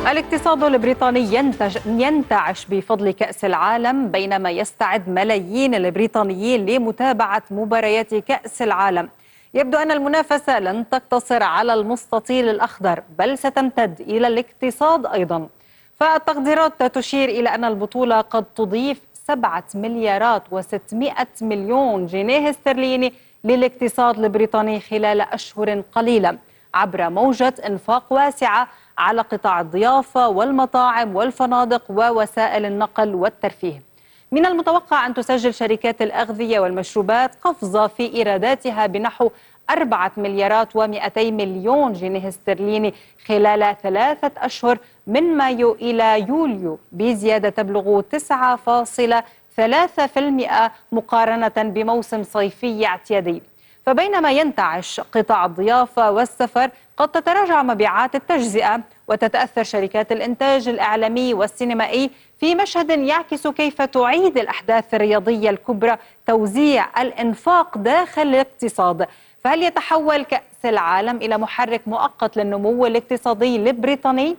الاقتصاد البريطاني ينتعش بفضل كأس العالم، بينما يستعد ملايين البريطانيين لمتابعة مباريات كأس العالم. يبدو أن المنافسة لن تقتصر على المستطيل الأخضر، بل ستمتد إلى الاقتصاد أيضا. فالتقديرات تشير إلى أن البطولة قد تضيف 7 مليارات و600 مليون جنيه استرليني للاقتصاد البريطاني خلال أشهر قليلة، عبر موجة إنفاق واسعة على قطاع الضيافة والمطاعم والفنادق ووسائل النقل والترفيه. من المتوقع أن تسجل شركات الأغذية والمشروبات قفزة في إيراداتها بنحو 4 مليارات و200 مليون جنيه استرليني خلال 3 أشهر من مايو إلى يوليو، بزيادة تبلغ 9.3% مقارنة بموسم صيفي اعتيادي. فبينما ينتعش قطاع الضيافة والسفر، قد تتراجع مبيعات التجزئة وتتأثر شركات الإنتاج الإعلامي والسينمائي في مشهد يعكس كيف تعيد الأحداث الرياضية الكبرى توزيع الإنفاق داخل الاقتصاد. فهل يتحول كأس العالم إلى محرك مؤقت للنمو الاقتصادي البريطاني؟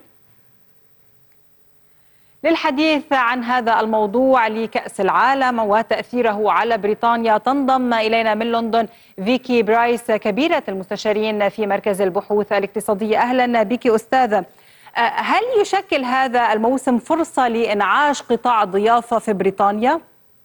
للحديث عن هذا الموضوع لكأس العالم وتأثيره على بريطانيا تنضم إلينا من لندن فيكي برايس، كبيرة المستشارين في مركز البحوث الاقتصادية. أهلا بك أستاذة. هل يشكل هذا الموسم فرصة لإنعاش قطاع الضيافة في بريطانيا؟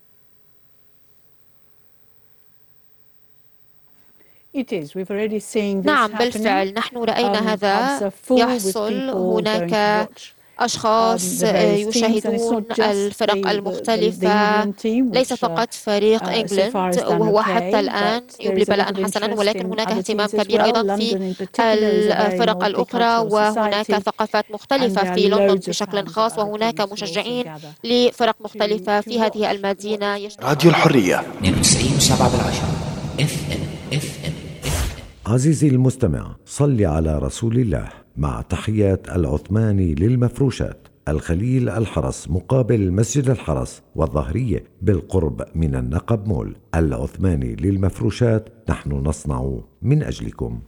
نعم بالفعل، نحن رأينا هذا يحصل. هناك أشخاص يشاهدون الفرق المختلفة، ليس فقط فريق إنجلند وهو حتى الآن يبلي بلاء حسنا، ولكن هناك اهتمام كبير أيضا في الفرق الأخرى، وهناك ثقافات مختلفة في لندن بشكل خاص، وهناك مشجعين لفرق مختلفة في هذه المدينة. راديو الحرية 92.7 FM. عزيزي المستمع، صل على رسول الله. مع تحيات العثماني للمفروشات، الخليل الحرس مقابل مسجد الحرس والظهرية بالقرب من النقب مول. العثماني للمفروشات، نحن نصنع من أجلكم.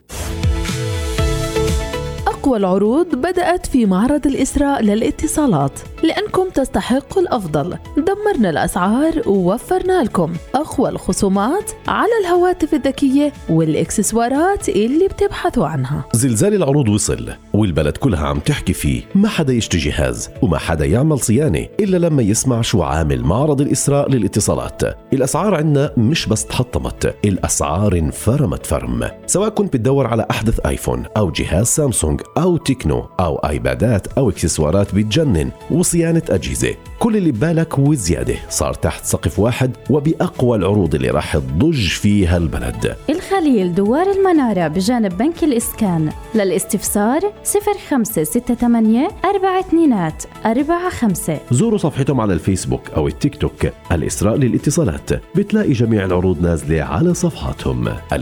أقوى العروض بدأت في معرض الإسراء للاتصالات، لأنكم تستحقوا الأفضل. دمرنا الأسعار ووفرنا لكم أقوى الخصومات على الهواتف الذكية والإكسسوارات اللي بتبحثوا عنها. زلزال العروض وصل والبلد كلها عم تحكي فيه. ما حدا يشتري جهاز وما حدا يعمل صيانة إلا لما يسمع شو عامل معرض الإسراء للاتصالات. الأسعار عنا مش بس تحطمت، الأسعار انفرمت فرم. سواء كنت بتدور على أحدث آيفون أو جهاز سامسونج أو تكنو أو آيبادات أو إكسسوارات بتجنن وصيانة أجهزة، كل اللي ببالك وزيادة صار تحت سقف واحد وبأقوى العروض اللي راح تضج فيها البلد. الخليل، دوار المنارة بجانب بنك الإسكان. للاستفسار 0568 4245. زوروا صفحتهم على الفيسبوك أو التيك توك الإسراء للاتصالات، بتلاقي جميع العروض نازلة على صفحاتهم.